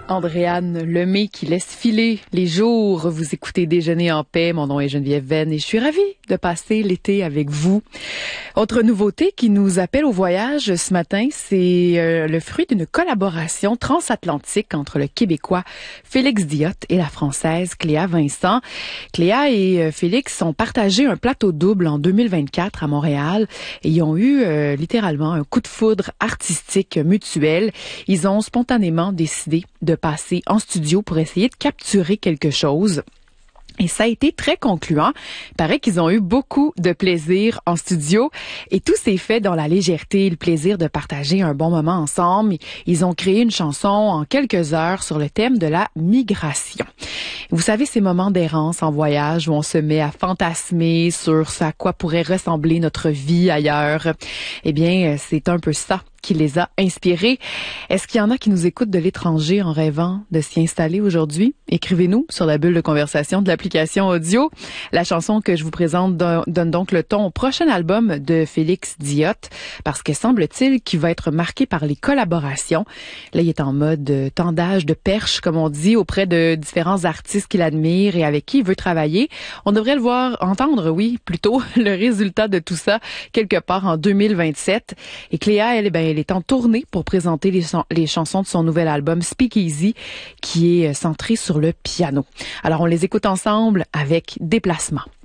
Andréane Lemay qui laisse filer les jours. Vous écoutez Déjeuner en paix. Mon nom est Geneviève Venn et je suis ravie de passer l'été avec vous. Autre nouveauté qui nous appelle au voyage ce matin, c'est le fruit d'une collaboration transatlantique entre le Québécois Félix Diot et la Française Cléa Vincent. Cléa et Félix ont partagé un plateau double en 2024 à Montréal et ils ont eu littéralement un coup de foudre artistique mutuel. Ils ont spontanément décidé de passer en studio pour essayer de capturer quelque chose. Et ça a été très concluant. Il paraît qu'ils ont eu beaucoup de plaisir en studio et tout s'est fait dans la légèreté, le plaisir de partager un bon moment ensemble. Ils ont créé une chanson en quelques heures sur le thème de la migration. Vous savez, ces moments d'errance en voyage où on se met à fantasmer sur ce à quoi pourrait ressembler notre vie ailleurs. Eh bien, c'est un peu ça qui les a inspirés. Est-ce qu'il y en a qui nous écoutent de l'étranger en rêvant de s'y installer aujourd'hui? Écrivez-nous sur la bulle de conversation de l'application audio. La chanson que je vous présente donne donc le ton au prochain album de Félix Diot, parce que semble-t-il qu'il va être marqué par les collaborations. Là, il est en mode tendage de perche, comme on dit, auprès de différents artistes qu'il admire et avec qui il veut travailler. On devrait le voir, entendre, oui, plutôt, le résultat de tout ça quelque part en 2027. Et Cléa, elle est en tournée pour présenter les chansons de son nouvel album Speakeasy, qui est centré sur le piano. Alors, on les écoute ensemble avec Déplacement.